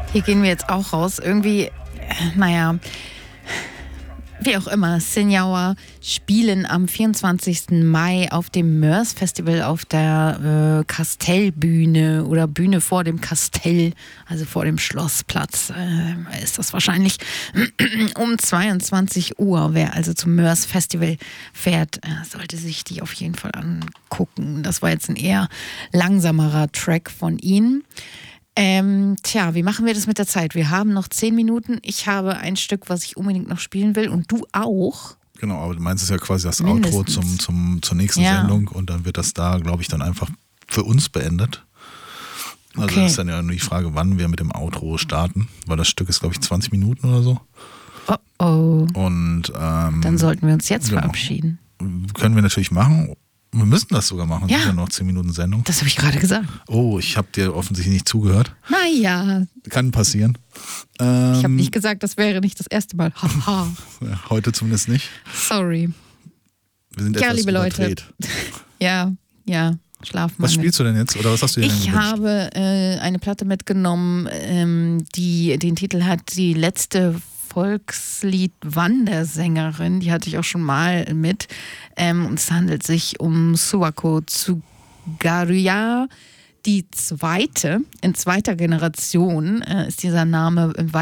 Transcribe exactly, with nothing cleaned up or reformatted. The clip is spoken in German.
Hier gehen wir jetzt auch raus. Irgendwie, äh, naja, wie auch immer, Senjauer spielen am vierundzwanzigsten Mai auf dem Mörs Festival auf der äh, Kastellbühne oder Bühne vor dem Kastell, also vor dem Schlossplatz, äh, ist das wahrscheinlich um zweiundzwanzig Uhr. Wer also zum Mörs Festival fährt, äh, sollte sich die auf jeden Fall angucken. Das war jetzt ein eher langsamerer Track von ihnen. Ähm, tja, wie machen wir das mit der Zeit? Wir haben noch zehn Minuten. Ich habe ein Stück, was ich unbedingt noch spielen will und du auch. Genau, aber du meinst es ja quasi das Mindestens. Outro zum, zum, zur nächsten Ja. Sendung und dann wird das da, glaube ich, dann einfach für uns beendet. Also Okay. das ist dann ja nur die Frage, wann wir mit dem Outro starten, weil das Stück ist, glaube ich, zwanzig Minuten oder so. Oh oh. Und ähm, Dann sollten wir uns jetzt genau. verabschieden. Können wir natürlich machen. Wir müssen das sogar machen. Es Ja. sind ja noch zehn Minuten Sendung. Das habe ich gerade gesagt. Oh, ich habe dir offensichtlich nicht zugehört. Naja, Kann passieren. Ähm, ich habe nicht gesagt, das wäre nicht das erste Mal. Haha. ja, heute zumindest nicht. Sorry. Wir sind Ja, etwas liebe Leute. überdreht. Ja, ja, schlaf mal. Was spielst du denn jetzt? Oder was hast du dir denn Ich gewünscht? habe äh, eine Platte mitgenommen, ähm, die den Titel hat Die letzte Volkslied-Wandersängerin. Die hatte ich auch schon mal mit. Ähm, und es handelt sich um Suwako Tsugaruya. Die zweite, in zweiter Generation äh, ist dieser Name